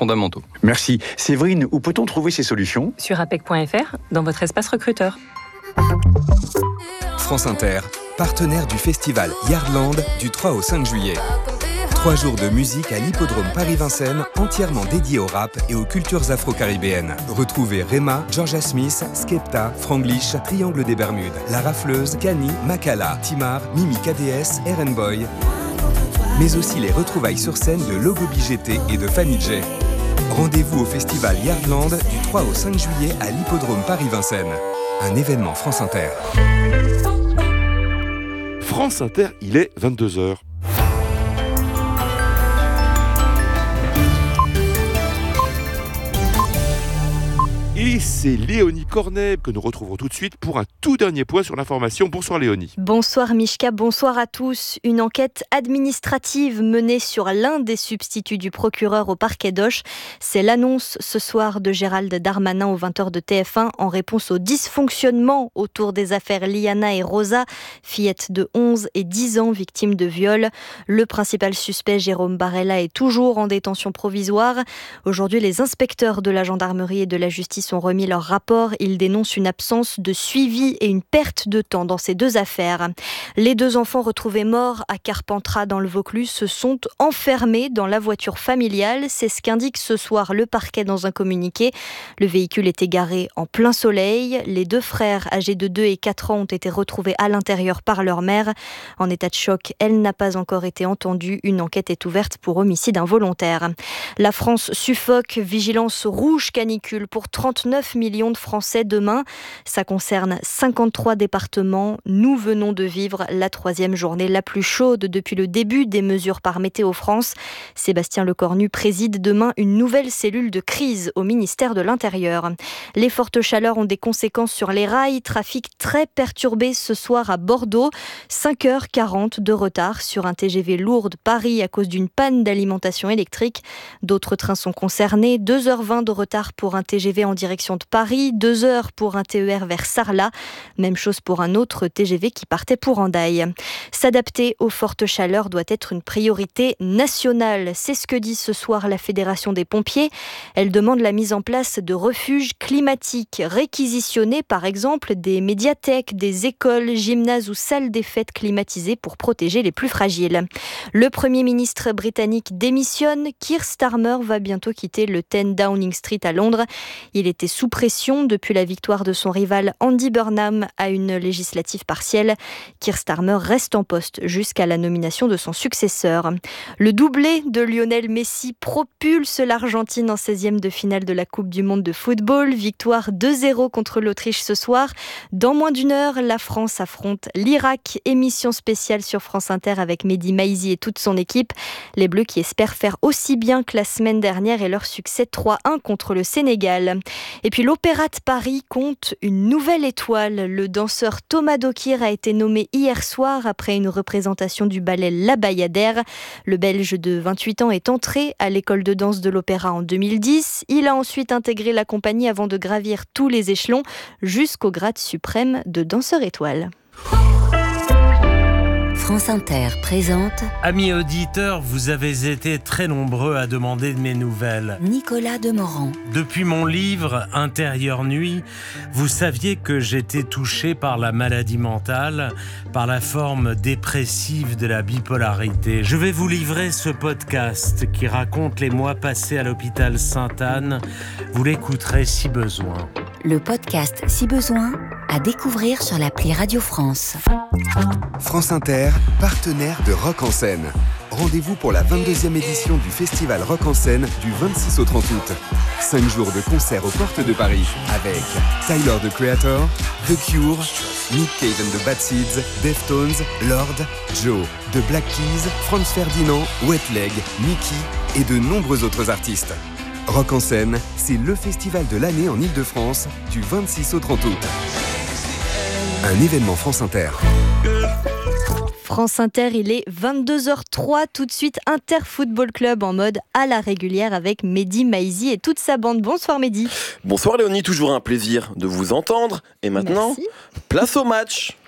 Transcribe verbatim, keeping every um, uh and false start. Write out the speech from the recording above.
fondamentaux. Merci. Séverine, où peut-on trouver ces solutions ? Sur apec point f r, dans votre espace recruteur. France Inter, partenaire du festival Yardland du trois au cinq juillet. Trois jours de musique à l'hippodrome Paris-Vincennes, entièrement dédié au rap et aux cultures afro-caribéennes. Retrouvez Rema, Georgia Smith, Skepta, Franglish, Triangle des Bermudes, La Rafleuse, Kani, Makala, Timar, Mimi K D S, Eren Boy, mais aussi les retrouvailles sur scène de Logo B G T et de Fanny J. Rendez-vous au festival Yardland du trois au cinq juillet à l'hippodrome Paris-Vincennes. Un événement France Inter. France Inter, il est vingt-deux heures. Et c'est Léonie Cornet que nous retrouvons tout de suite pour un tout dernier point sur l'information. Bonsoir Léonie. Bonsoir Mishka, bonsoir à tous. Une enquête administrative menée sur l'un des substituts du procureur au parquet d'Auch. C'est l'annonce ce soir de Gérald Darmanin aux vingt heures de T F un en réponse au dysfonctionnement autour des affaires Liana et Rosa, fillettes de onze et dix ans victimes de viol. Le principal suspect, Jérôme Barella, est toujours en détention provisoire. Aujourd'hui, les inspecteurs de la gendarmerie et de la justice ont remis leur rapport. Ils dénoncent une absence de suivi et une perte de temps dans ces deux affaires. Les deux enfants retrouvés morts à Carpentras dans le Vaucluse se sont enfermés dans la voiture familiale. C'est ce qu'indique ce soir le parquet dans un communiqué. Le véhicule était garé en plein soleil. Les deux frères âgés de deux et quatre ans ont été retrouvés à l'intérieur par leur mère. En état de choc, elle n'a pas encore été entendue. Une enquête est ouverte pour homicide involontaire. La France suffoque. Vigilance rouge canicule pour trente-neuf millions de Français demain. Ça concerne cinquante-trois départements. Nous venons de vivre la troisième journée la plus chaude depuis le début des mesures par Météo France. Sébastien Lecornu préside demain une nouvelle cellule de crise au ministère de l'Intérieur. Les fortes chaleurs ont des conséquences sur les rails. Trafic très perturbé ce soir à Bordeaux. cinq heures quarante de retard sur un T G V Lourdes-Paris à cause d'une panne d'alimentation électrique. D'autres trains sont concernés. deux heures vingt de retard pour un T G V en direction de Paris, deux heures pour un T E R vers Sarlat. Même chose pour un autre T G V qui partait pour Hendaye. S'adapter aux fortes chaleurs doit être une priorité nationale. C'est ce que dit ce soir la Fédération des pompiers. Elle demande la mise en place de refuges climatiques, réquisitionner par exemple des médiathèques, des écoles, gymnases ou salles des fêtes climatisées pour protéger les plus fragiles. Le Premier ministre britannique démissionne. Keir Starmer va bientôt quitter le dix Downing Street à Londres. Il était sous pression depuis la victoire de son rival Andy Burnham à une législative partielle. Keir Starmer reste en poste jusqu'à la nomination de son successeur. Le doublé de Lionel Messi propulse l'Argentine en seizième de finale de la Coupe du Monde de football. Victoire deux zéro contre l'Autriche ce soir. Dans moins d'une heure, la France affronte l'Irak. Émission spéciale sur France Inter avec Mehdi Maizi et toute son équipe. Les Bleus qui espèrent faire aussi bien que la semaine dernière et leur succès trois un contre le Sénégal. Et puis l'Opéra de Paris compte une nouvelle étoile. Le danseur Thomas Dokir a été nommé hier soir après une représentation du ballet La Bayadère. Le Belge de vingt-huit ans est entré à l'école de danse de l'Opéra en deux mille dix. Il a ensuite intégré la compagnie avant de gravir tous les échelons jusqu'au grade suprême de danseur étoile. France Inter présente... Amis auditeurs, vous avez été très nombreux à demander de mes nouvelles. Nicolas Demorand. Depuis mon livre « Intérieure nuit », vous saviez que j'étais touché par la maladie mentale, par la forme dépressive de la bipolarité. Je vais vous livrer ce podcast qui raconte les mois passés à l'hôpital Sainte-Anne. Vous l'écouterez si besoin. Le podcast Si besoin, à découvrir sur l'appli Radio France. France Inter, partenaire de Rock en scène. Rendez-vous pour la vingt-deuxième édition du Festival Rock en scène du vingt-six au trente août. Cinq jours de concerts aux portes de Paris avec Tyler, the Creator, The Cure, Nick Cave and the Bad Seeds, Deftones, Lord, Joe, The Black Keys, Franz Ferdinand, Wet Leg, Mickey et de nombreux autres artistes. Rock en scène, c'est le festival de l'année en Ile-de-France du vingt-six au trente août. Un événement France Inter. France Inter, il est vingt-deux heures trois. Tout de suite, Inter Football Club en mode à la régulière avec Mehdi Maizi et toute sa bande. Bonsoir Mehdi. Bonsoir Léonie, toujours un plaisir de vous entendre. Et maintenant, Merci. Place au match.